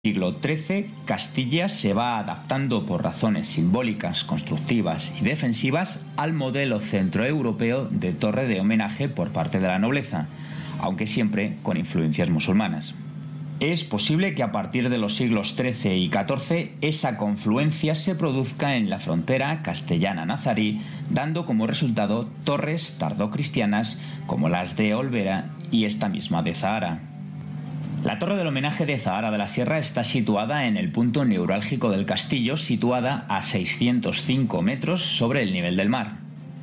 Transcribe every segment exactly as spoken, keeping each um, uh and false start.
siglo trece, Castilla se va adaptando por razones simbólicas, constructivas y defensivas al modelo centroeuropeo de torre de homenaje por parte de la nobleza, aunque siempre con influencias musulmanas. Es posible que a partir de los siglos trece y catorce esa confluencia se produzca en la frontera castellana-nazarí, dando como resultado torres tardocristianas como las de Olvera y esta misma de Zahara. La torre del homenaje de Zahara de la Sierra está situada en el punto neurálgico del castillo, situada a seiscientos cinco metros sobre el nivel del mar.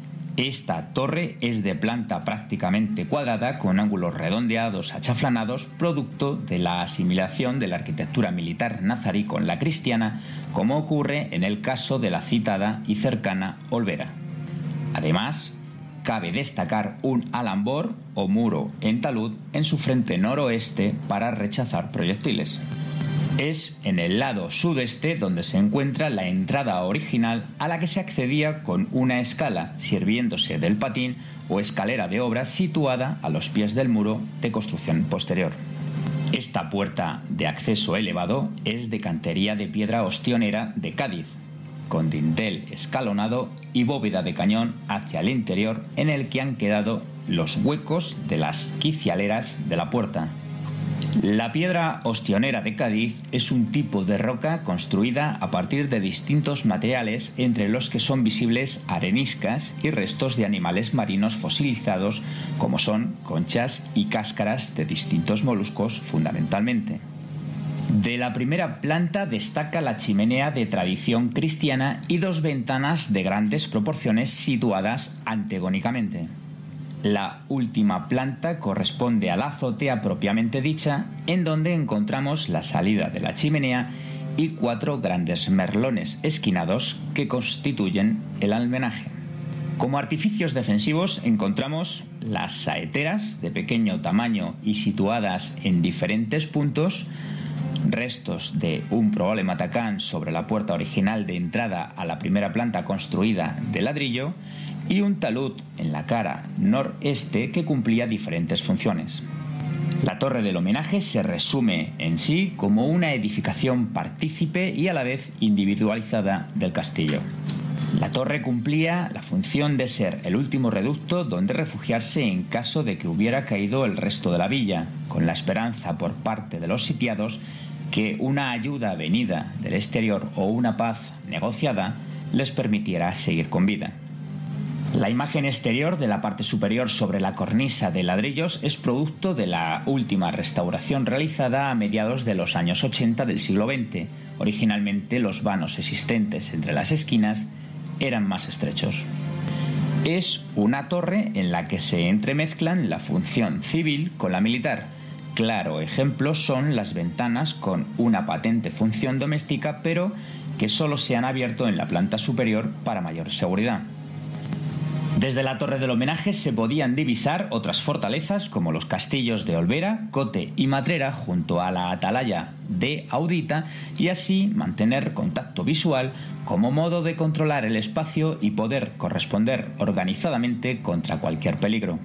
Esta torre es de planta prácticamente cuadrada, con ángulos redondeados achaflanados, producto de la asimilación de la arquitectura militar nazarí con la cristiana, como ocurre en el caso de la citada y cercana Olvera. Además, cabe destacar un alambor o muro en talud en su frente noroeste para rechazar proyectiles. Es en el lado sudeste donde se encuentra la entrada original, a la que se accedía con una escala, sirviéndose del patín o escalera de obra situada a los pies del muro de construcción posterior. Esta puerta de acceso elevado es de cantería de piedra ostionera de Cádiz, con dintel escalonado y bóveda de cañón hacia el interior, en el que han quedado los huecos de las quicialeras de la puerta. La piedra ostionera de Cádiz es un tipo de roca construida a partir de distintos materiales, entre los que son visibles areniscas y restos de animales marinos fosilizados, como son conchas y cáscaras de distintos moluscos fundamentalmente. De la primera planta destaca la chimenea de tradición cristiana y dos ventanas de grandes proporciones situadas antagónicamente. La última planta corresponde a la azotea propiamente dicha, en donde encontramos la salida de la chimenea y cuatro grandes merlones esquinados que constituyen el almenaje. Como artificios defensivos encontramos las saeteras de pequeño tamaño y situadas en diferentes puntos, restos de un probable matacán sobre la puerta original de entrada a la primera planta construida de ladrillo y un talud en la cara noreste que cumplía diferentes funciones. La torre del homenaje se resume en sí como una edificación partícipe y a la vez individualizada del castillo. La torre cumplía la función de ser el último reducto donde refugiarse en caso de que hubiera caído el resto de la villa, con la esperanza por parte de los sitiados que una ayuda venida del exterior o una paz negociada les permitiera seguir con vida. La imagen exterior de la parte superior sobre la cornisa de ladrillos es producto de la última restauración realizada a mediados de los años ochenta del siglo veinte. Originalmente los vanos existentes entre las esquinas eran más estrechos. Es una torre en la que se entremezclan la función civil con la militar. Claro ejemplo son las ventanas con una patente función doméstica, pero que solo se han abierto en la planta superior para mayor seguridad. Desde la torre del homenaje se podían divisar otras fortalezas como los castillos de Olvera, Cote y Matrera junto a la atalaya de Audita, y así mantener contacto visual como modo de controlar el espacio y poder corresponder organizadamente contra cualquier peligro.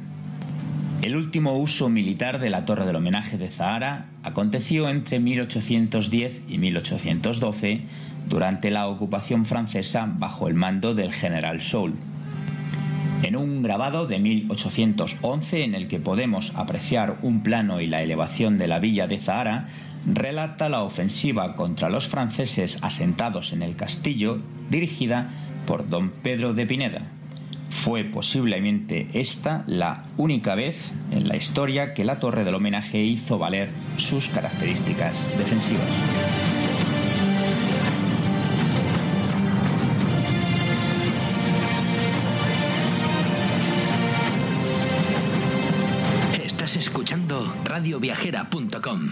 El último uso militar de la torre del homenaje de Zahara aconteció entre mil ochocientos diez y mil ochocientos doce durante la ocupación francesa bajo el mando del general Soult. En un grabado de mil ochocientos once, en el que podemos apreciar un plano y la elevación de la villa de Zahara, relata la ofensiva contra los franceses asentados en el castillo, dirigida por don Pedro de Pineda. Fue posiblemente esta la única vez en la historia que la torre del homenaje hizo valer sus características defensivas. Estás escuchando radio viajera punto com.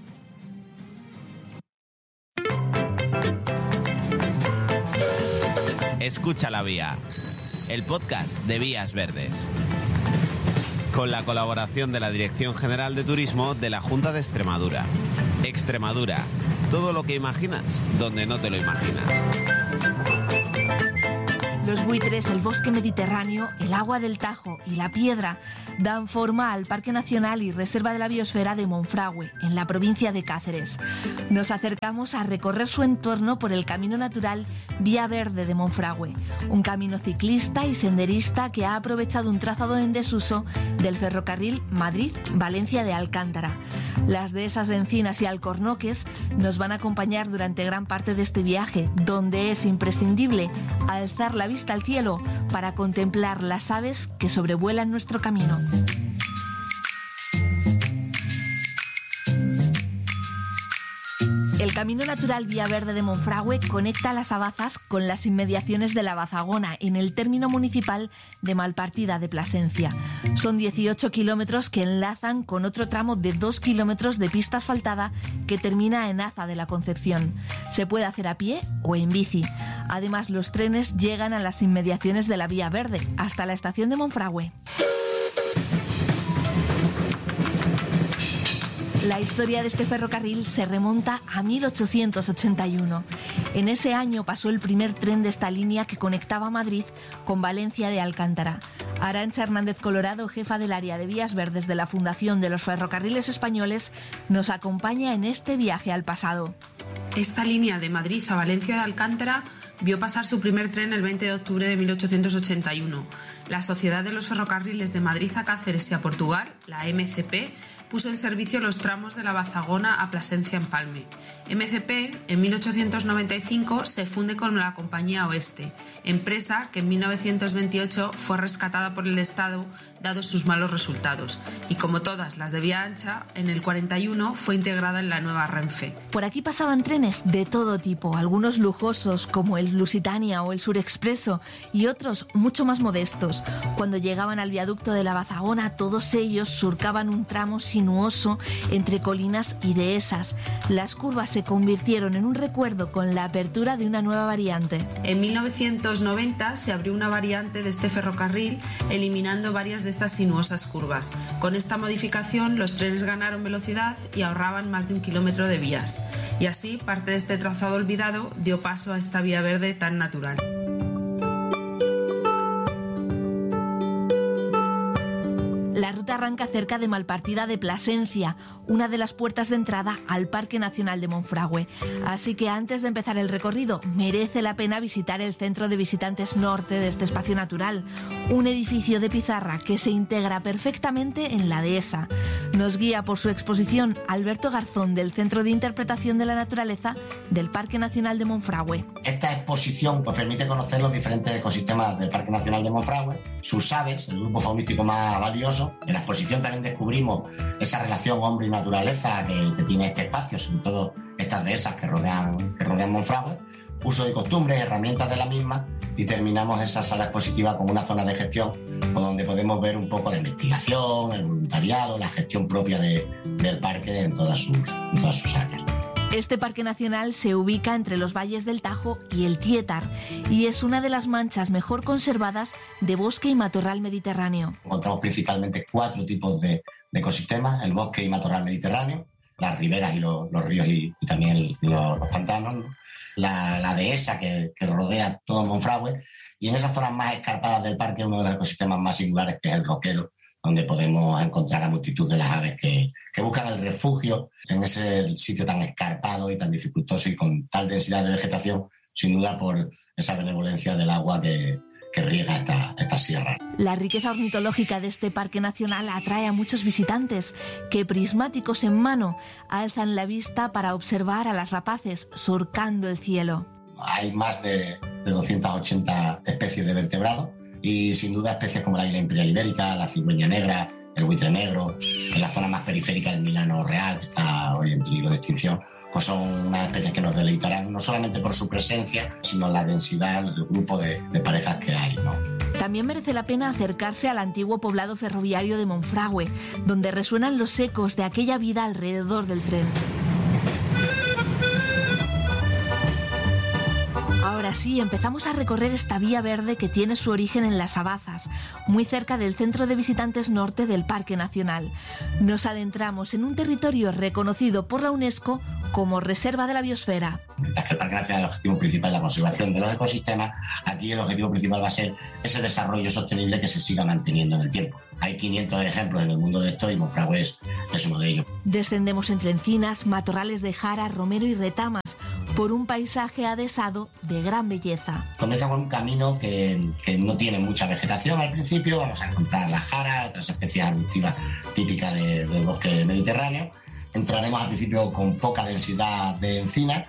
Escucha la Vía, el podcast de Vías Verdes, con la colaboración de la Dirección General de Turismo de la Junta de Extremadura. Extremadura, todo lo que imaginas, donde no te lo imaginas. Los buitres, el bosque mediterráneo, el agua del Tajo y la piedra dan forma al Parque Nacional y Reserva de la Biosfera de Monfragüe, en la provincia de Cáceres. Nos acercamos a recorrer su entorno por el camino natural Vía Verde de Monfragüe, un camino ciclista y senderista que ha aprovechado un trazado en desuso del ferrocarril Madrid-Valencia de Alcántara. Las dehesas de encinas y alcornoques nos van a acompañar durante gran parte de este viaje, donde es imprescindible alzar la vista al cielo para contemplar las aves que sobrevuelan nuestro camino. El Camino Natural Vía Verde de Monfragüe conecta Las Abazas con las inmediaciones de la Bazagona, en el término municipal de Malpartida de Plasencia. Son dieciocho kilómetros que enlazan con otro tramo de dos kilómetros de pista asfaltada que termina en Aza de la Concepción. Se puede hacer a pie o en bici. Además, los trenes llegan a las inmediaciones de la Vía Verde, hasta la estación de Monfragüe. La historia de este ferrocarril se remonta a mil ochocientos ochenta y uno. En ese año pasó el primer tren de esta línea que conectaba Madrid con Valencia de Alcántara. Arantxa Hernández Colorado, jefa del área de Vías Verdes de la Fundación de los Ferrocarriles Españoles, nos acompaña en este viaje al pasado. Esta línea de Madrid a Valencia de Alcántara vio pasar su primer tren el veinte de octubre de mil ochocientos ochenta y uno. La Sociedad de los Ferrocarriles de Madrid a Cáceres y a Portugal, la M C P, puso en servicio los tramos de la Bazagona a Plasencia-Empalme. M C P, en mil ochocientos noventa y cinco, se funde con la Compañía Oeste, empresa que en mil novecientos veintiocho fue rescatada por el Estado dados sus malos resultados, y como todas las de vía ancha, en el cuarenta y uno fue integrada en la nueva Renfe. Por aquí pasaban trenes de todo tipo, algunos lujosos como el Lusitania o el Surexpreso y otros mucho más modestos. Cuando llegaban al viaducto de la Bazagona, todos ellos surcaban un tramo sinuoso entre colinas y dehesas. Las curvas se convirtieron en un recuerdo con la apertura de una nueva variante. En mil novecientos noventa se abrió una variante de este ferrocarril, eliminando varias de estas sinuosas curvas. Con esta modificación, los trenes ganaron velocidad y ahorraban más de un kilómetro de vías. Y así, parte de este trazado olvidado dio paso a esta vía verde tan natural. La ruta arranca cerca de Malpartida de Plasencia, una de las puertas de entrada al Parque Nacional de Monfragüe. Así que antes de empezar el recorrido, merece la pena visitar el Centro de Visitantes Norte de este espacio natural, un edificio de pizarra que se integra perfectamente en la dehesa. Nos guía por su exposición Alberto Garzón, del Centro de Interpretación de la Naturaleza del Parque Nacional de Monfragüe. Esta exposición pues, permite conocer los diferentes ecosistemas del Parque Nacional de Monfragüe, sus aves, el grupo faunístico más valioso. En la exposición también descubrimos esa relación hombre y naturaleza que, que tiene este espacio, sobre todo estas dehesas que rodean, que rodean Monfragüe, uso y costumbres, herramientas de la misma, y terminamos esa sala expositiva con una zona de gestión por donde podemos ver un poco la investigación, el voluntariado, la gestión propia de, del parque en todas sus, en todas sus áreas. Este parque nacional se ubica entre los valles del Tajo y el Tietar y es una de las manchas mejor conservadas de bosque y matorral mediterráneo. Encontramos principalmente cuatro tipos de, de ecosistemas: el bosque y matorral mediterráneo, las riberas y los, los ríos y, y también los, los pantanos, ¿no? la, la dehesa que, que rodea todo Monfragüe, y en esas zonas más escarpadas del parque uno de los ecosistemas más singulares, que es el roquedo, donde podemos encontrar a multitud de las aves que, que buscan el refugio en ese sitio tan escarpado y tan dificultoso y con tal densidad de vegetación, sin duda por esa benevolencia del agua que, que riega esta, esta sierra. La riqueza ornitológica de este parque nacional atrae a muchos visitantes que, prismáticos en mano, alzan la vista para observar a las rapaces surcando el cielo. Hay más de, de doscientas ochenta especies de vertebrados, y sin duda especies como la águila imperial ibérica, la cigüeña negra, el buitre negro, en la zona más periférica el milano real, que está hoy en peligro de extinción, pues son unas especies que nos deleitarán no solamente por su presencia, sino la densidad, el grupo de, de parejas que hay, ¿no? También merece la pena acercarse al antiguo poblado ferroviario de Monfragüe, donde resuenan los ecos de aquella vida alrededor del tren. Ahora así empezamos a recorrer esta vía verde que tiene su origen en Las Abazas, muy cerca del centro de visitantes norte del Parque Nacional. Nos adentramos en un territorio reconocido por la UNESCO como Reserva de la Biosfera. Mientras que el Parque Nacional, el objetivo principal es la conservación de los ecosistemas, aquí el objetivo principal va a ser ese desarrollo sostenible que se siga manteniendo en el tiempo. Hay quinientos ejemplos en el mundo de esto y Monfragüe es, es uno de ellos. Descendemos entre encinas, matorrales de jara, romero y retamas por un paisaje adesado de gran belleza. Comienza con un camino que, que no tiene mucha vegetación al principio. Vamos a encontrar la jara, otras especies arbustivas típicas de, del bosque mediterráneo. Entraremos al principio con poca densidad de encina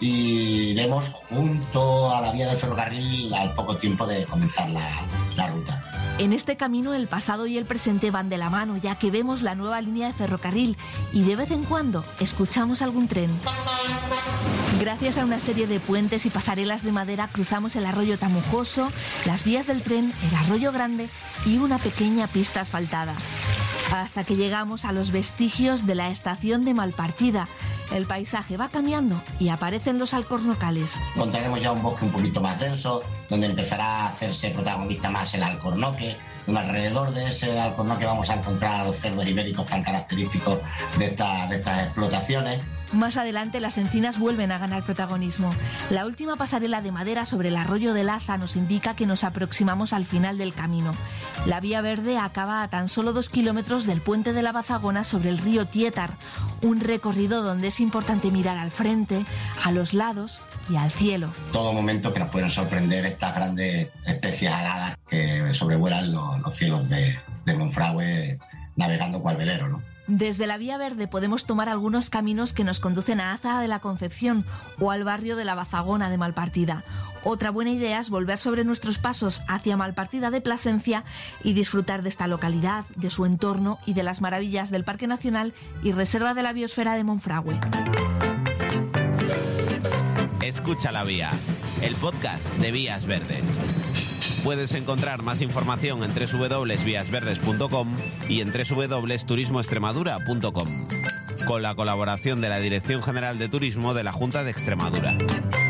y iremos junto a la vía del ferrocarril al poco tiempo de comenzar la, la ruta. En este camino el pasado y el presente van de la mano, ya que vemos la nueva línea de ferrocarril y de vez en cuando escuchamos algún tren. Gracias a una serie de puentes y pasarelas de madera cruzamos el arroyo Tamujoso, las vías del tren, el arroyo Grande y una pequeña pista asfaltada. Hasta que llegamos a los vestigios de la estación de Malpartida. El paisaje va cambiando y aparecen los alcornocales. Encontraremos ya un bosque un poquito más denso, donde empezará a hacerse protagonista más el alcornoque. Alrededor de ese alcornoque vamos a encontrar a los cerdos ibéricos tan característicos de, esta, de estas explotaciones. Más adelante las encinas vuelven a ganar protagonismo. La última pasarela de madera sobre el arroyo de Laza nos indica que nos aproximamos al final del camino. La vía verde acaba a tan solo dos kilómetros del puente de la Bazagona sobre el río Tietar, un recorrido donde es importante mirar al frente, a los lados y al cielo. Todo momento que nos pueden sorprender estas grandes especies aladas que sobrevuelan los, los cielos de, de Monfragüe navegando cual velero, ¿no? Desde la vía verde podemos tomar algunos caminos que nos conducen a Azara de la Concepción o al barrio de la Bazagona de Malpartida. Otra buena idea es volver sobre nuestros pasos hacia Malpartida de Plasencia y disfrutar de esta localidad, de su entorno y de las maravillas del Parque Nacional y Reserva de la Biosfera de Monfragüe. Escucha la Vía, el podcast de Vías Verdes. Puedes encontrar más información en doble u doble u doble u punto vías verdes punto com y en doble u doble u doble u punto turismo extremadura punto com, con la colaboración de la Dirección General de Turismo de la Junta de Extremadura.